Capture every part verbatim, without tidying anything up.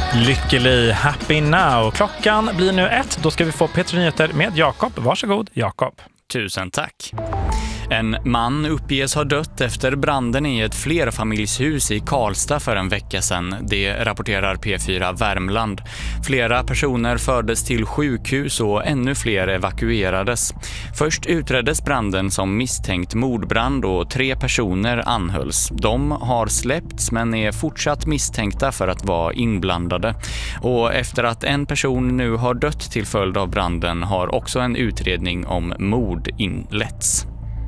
Lycklig Happy Now. Klockan blir nu ett. Då ska vi få P tre Nyheter med Jakob. Varsågod, Jakob. Tusen tack. En man uppges ha dött efter branden i ett flerfamiljshus i Karlstad för en vecka sedan. Det rapporterar P fyra Värmland. Flera personer fördes till sjukhus och ännu fler evakuerades. Först utreddes branden som misstänkt mordbrand och tre personer anhölls. De har släppts men är fortsatt misstänkta för att vara inblandade. Och efter att en person nu har dött till följd av branden har också en utredning om mord inletts.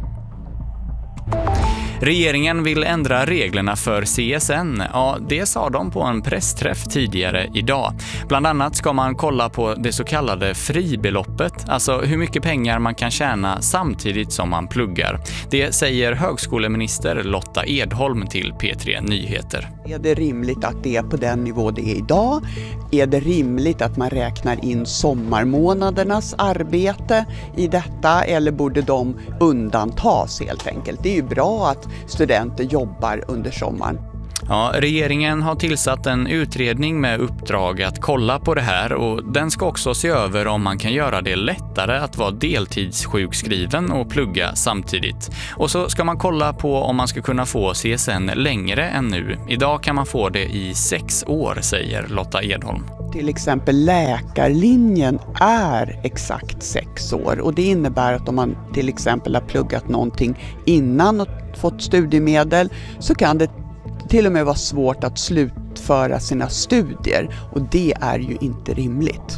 Regeringen vill ändra reglerna för C S N. Ja, det sa de på en pressträff tidigare idag. Bland annat ska man kolla på det så kallade fribeloppet, alltså hur mycket pengar man kan tjäna samtidigt som man pluggar. Det säger högskoleminister Lotta Edholm till P tre Nyheter. Är det rimligt att det är på den nivå det är idag? Är det rimligt att man räknar in sommarmånadernas arbete i detta, eller borde de undantas helt enkelt? Det är ju bra att studenter jobbar under sommaren. Ja, regeringen har tillsatt en utredning med uppdrag att kolla på det här, och den ska också se över om man kan göra det lättare att vara deltidssjukskriven och plugga samtidigt. Och så ska man kolla på om man ska kunna få C S N längre än nu. Idag kan man få det i sex år, säger Lotta Edholm. Till exempel läkarlinjen är exakt sex år, och det innebär att om man till exempel har pluggat någonting innan och fått studiemedel så kan det till och med vara svårt att slutföra sina studier, och det är ju inte rimligt.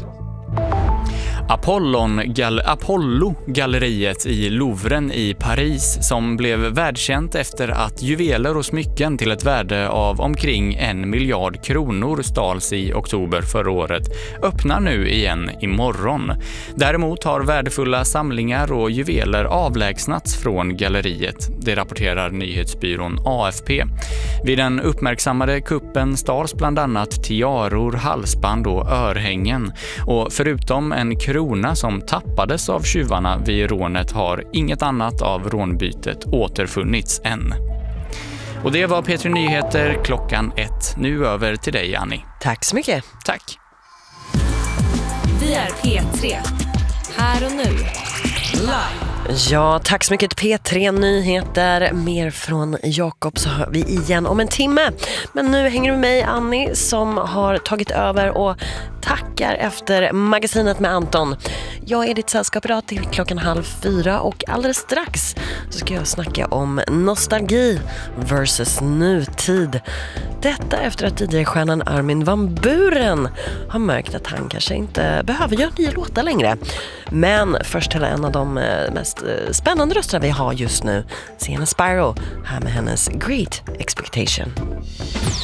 Apollon Gal- Apollo-galleriet i Louvren i Paris, som blev världskänt efter att juveler och smycken till ett värde av omkring en miljard kronor stals i oktober förra året, öppnar nu igen imorgon. Däremot har värdefulla samlingar och juveler avlägsnats från galleriet. Det rapporterar nyhetsbyrån A F P. Vid den uppmärksammade kuppen stals bland annat tiaror, halsband och örhängen. Och förutom en krona som tappades av tjuvarna vid rånet har inget annat av rånbytet återfunnits än. Och det var P tre Nyheter klockan ett. Nu över till dig, Annie. Tack så mycket. Tack. Vi är P tre. Här och nu. Live. Ja, tack så mycket P tre Nyheter. Mer från Jakob så hör vi igen om en timme. Men nu hänger du med mig, Annie, som har tagit över och tackar efter magasinet med Anton. Jag är ditt sällskap idag till klockan halv fyra, och alldeles strax så ska jag snacka om nostalgi versus nutid. Detta efter att D J-stjärnan Armin van Buuren har märkt att han kanske inte behöver göra nya låtar längre. Men först till en av de mest spännande röster vi har just nu, Sienna Spyro, här med hennes Great Expectation.